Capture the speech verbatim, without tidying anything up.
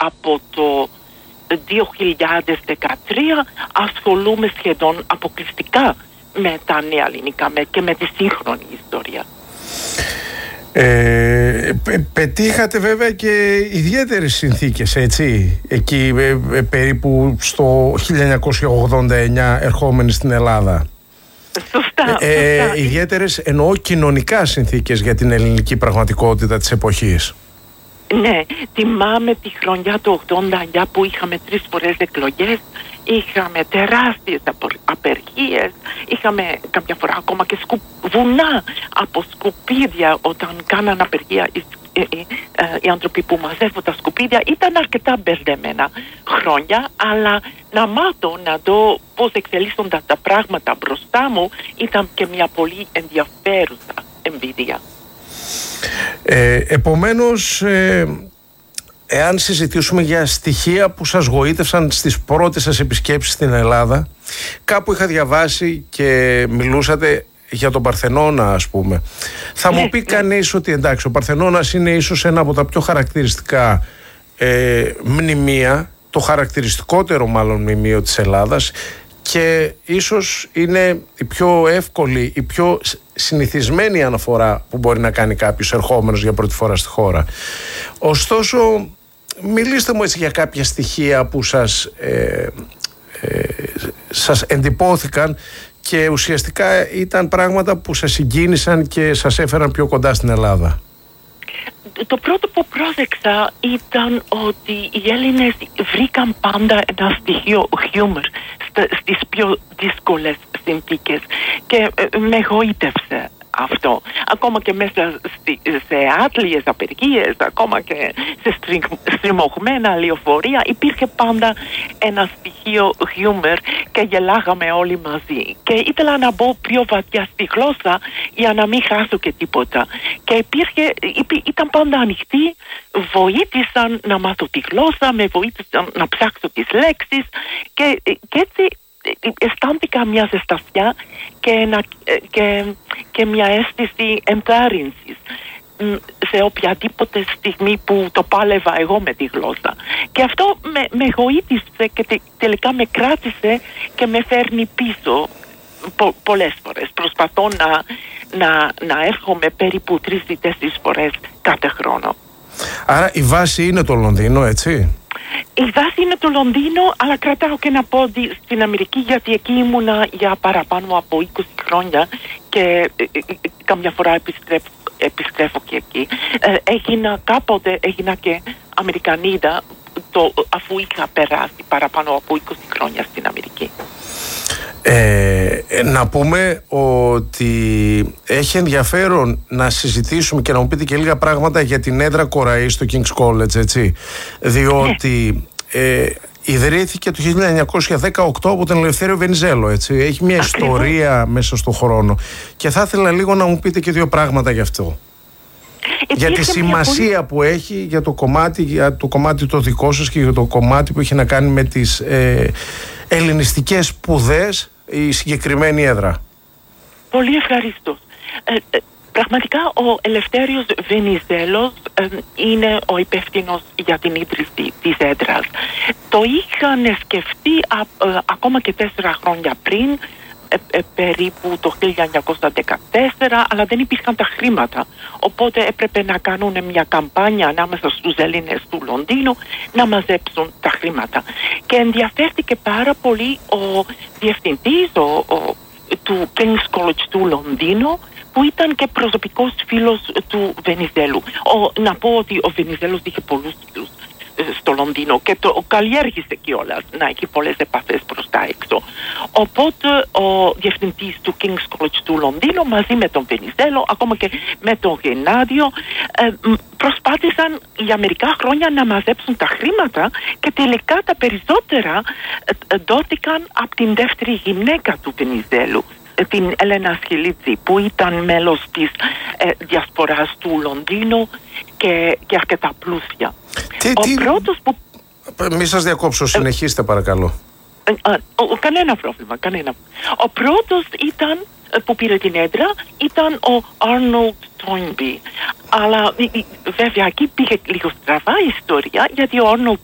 από το δύο χιλιάδες δεκατρία ασχολούμαι σχεδόν αποκλειστικά με τα νέα ελληνικά και με τη σύγχρονη ιστορία. Ε, πετύχατε βέβαια και ιδιαίτερες συνθήκες, έτσι, εκεί ε, ε, περίπου στο χίλια εννιακόσια ογδόντα εννιά ερχόμενοι στην Ελλάδα. Σωστά, ε, σωστά. Ε, ιδιαίτερες εννοώ κοινωνικά συνθήκες για την ελληνική πραγματικότητα της εποχής. Ναι, θυμάμαι τη χρονιά του ογδόντα εννιά που είχαμε τρεις φορές εκλογές, είχαμε τεράστιες απεργίες, είχαμε κάποια φορά ακόμα και σκου, βουνά από σκουπίδια όταν κάναν απεργία οι, οι, οι, οι άνθρωποι που μαζεύουν τα σκουπίδια. Ήταν αρκετά μπερδεμένα χρόνια, αλλά να μάθω, να δω πώς εξελίσσονταν τα πράγματα μπροστά μου ήταν και μια πολύ ενδιαφέρουσα εμπειρία. Ε, επομένως, ε, εάν συζητήσουμε για στοιχεία που σας γοήτευσαν στις πρώτες σας επισκέψεις στην Ελλάδα, κάπου είχα διαβάσει και μιλούσατε για τον Παρθενώνα, ας πούμε. Θα μου πει κανείς ότι εντάξει, ο Παρθενώνας είναι ίσως ένα από τα πιο χαρακτηριστικά ε, μνημεία, το χαρακτηριστικότερο μάλλον μνημείο της Ελλάδας, και ίσως είναι η πιο εύκολη, η πιο συνηθισμένη αναφορά που μπορεί να κάνει κάποιος ερχόμενος για πρώτη φορά στη χώρα. Ωστόσο, μιλήστε μου έτσι για κάποια στοιχεία που σας, ε, ε, σας εντυπώθηκαν και ουσιαστικά ήταν πράγματα που σας συγκίνησαν και σας έφεραν πιο κοντά στην Ελλάδα. Το πρώτο που πρόσεξα ήταν ότι οι Έλληνες βρήκαν πάντα ένα στοιχείο χιούμορ στις πιο δύσκολες συνθήκες και με γοήτευσε αυτό. Ακόμα και μέσα στη, σε άτλιες απεργίες, ακόμα και σε στριμωγμένα λεωφορεία υπήρχε πάντα ένα στοιχείο χιούμορ και γελάγαμε όλοι μαζί. Και ήθελα να μπω πιο βαθιά στη γλώσσα για να μην χάσω και τίποτα. Και υπήρχε, ήταν πάντα ανοιχτή, βοήθησαν να μάθω τη γλώσσα, με βοήθησαν να ψάξω τις λέξεις και, και έτσι αισθάνθηκα μια ζεστασιά και, ένα, και, και μια αίσθηση ενθάρρυνσης σε οποιαδήποτε στιγμή που το πάλευα εγώ με τη γλώσσα. Και αυτό με, με βοήθησε και τε, τελικά με κράτησε και με φέρνει πίσω πο, πολλές φορές. Προσπαθώ να, να, να έρχομαι περίπου τρεις ή τέσσερις φορές κάθε χρόνο. Άρα η βάση είναι το Λονδίνο, έτσι? Η βάση είναι το Λονδίνο, αλλά κρατάω και ένα πόδι στην Αμερική, γιατί εκεί ήμουνα για παραπάνω από είκοσι χρόνια και ε, ε, καμιά φορά επιστρέφω, επιστρέφω και εκεί. Ε, έγινα κάποτε, έγινα και Αμερικανίδα, το, αφού είχα περάσει παραπάνω από είκοσι χρόνια στην Αμερική. Ε, να πούμε ότι έχει ενδιαφέρον να συζητήσουμε και να μου πείτε και λίγα πράγματα για την έδρα Κοραή στο King's College, έτσι, διότι ε, ιδρύθηκε το χίλια εννιακόσια δεκαοκτώ από τον Ελευθέριο Βενιζέλο, έτσι. Έχει μια Ακριβώς. ιστορία μέσα στον χρόνο και θα ήθελα λίγο να μου πείτε και δύο πράγματα γι' αυτό. Για τη σημασία πολύ... που έχει για το κομμάτι, για το κομμάτι το δικό σας και για το κομμάτι που έχει να κάνει με τις ε, ελληνιστικές σπουδές η συγκεκριμένη έδρα. Πολύ ευχαριστώ. Ε, ε, πραγματικά ο Ελευθέριος Βενιζέλος ε, είναι ο υπεύθυνος για την ίδρυση της έδρας. Το είχαν σκεφτεί α, ε, ακόμα και τέσσερα χρόνια πριν, ε, ε, περίπου το χίλια εννιακόσια δεκατέσσερα, αλλά δεν υπήρχαν τα χρήματα. Οπότε έπρεπε να κάνουν μια καμπάνια ανάμεσα στους Έλληνες του Λονδίνου να μαζέψουν τα χρήματα. Και ενδιαφέρθηκε πάρα πολύ ο διευθυντής ο, ο, του King's College του Λονδίνου, που ήταν και προσωπικός φίλος του Βενιζέλου. Ο, να πω ότι ο Βενιζέλος είχε πολλούς φίλους στο Λονδίνο και το καλλιέργησε κιόλας να έχει πολλές επαφές προς τα έξω. Οπότε ο διευθυντής του King's College του Λονδίνου μαζί με τον Βενιζέλο, ακόμα και με τον Γενάδιο, ε, προσπάθησαν για μερικά χρόνια να μαζέψουν τα χρήματα και τελικά τα περισσότερα ε, δόθηκαν από την δεύτερη γυναίκα του Βενιζέλου, την Έλενα Σχιλίτση, που ήταν μέλος της ε, διασποράς του Λονδίνου και, και αρκετά πλούσια. Τι, ο τι... πρώτος που... Μη σας διακόψω, συνεχίστε παρακαλώ. Ε, ε, ε, κανένα πρόβλημα, κανένα. Ο πρώτος ήταν, που πήρε την έδρα, ήταν ο Arnold Toynbee. Αλλά βέβαια εκεί πήγε λίγο στραβά η ιστορία, γιατί ο Arnold